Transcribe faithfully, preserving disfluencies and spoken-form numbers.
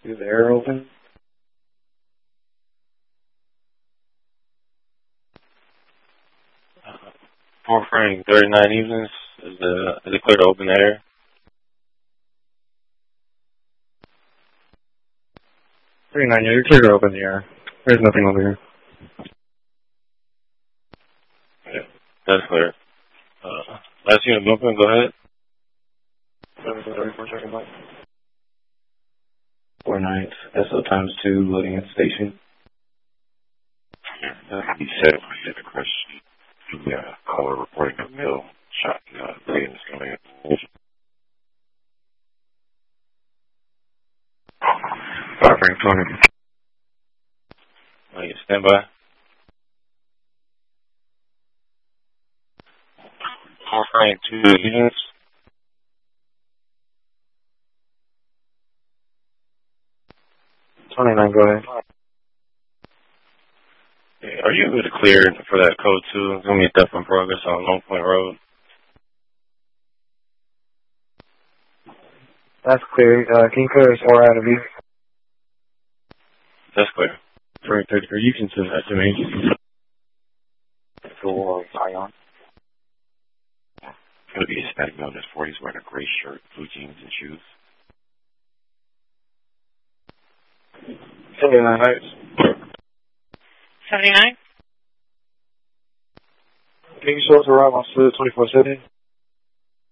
Is the air open? Uh, four frame, thirty-nine evenings. Is, the, is it clear to open the air? thirty-nine, yeah, you're clear to open the air. There's nothing over here. Yeah, that's clear. Uh, last unit movement, go ahead. Four nines, S O times two, loading at station. Uh, he said, I said the question. The uh, caller reporting a mill shot in uh, Braden's coming in. Five frame twenty. Oh, you stand by. Four frame, two units. twenty-nine, go ahead. Yeah, are you able to clear for that code two? It's going to be a theft in progress on Long Point Road. That's clear. Uh, can you clear us or out of view? That's clear. For thirty-three, you can send that to me. For Zion. It's going to be a Hispanic male that's forty. He's wearing a gray shirt, blue jeans, and shoes. seventy-nine Heights. seventy-nine? Can you show us around on Smooth twenty-four seven?